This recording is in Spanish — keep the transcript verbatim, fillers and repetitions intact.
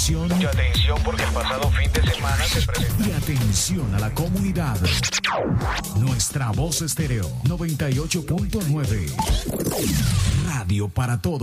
atención. Mucha atención porque el pasado fin de semana se presentó. Y atención a la comunidad. Nuestra voz estéreo noventa y ocho punto nueve. Radio para todos.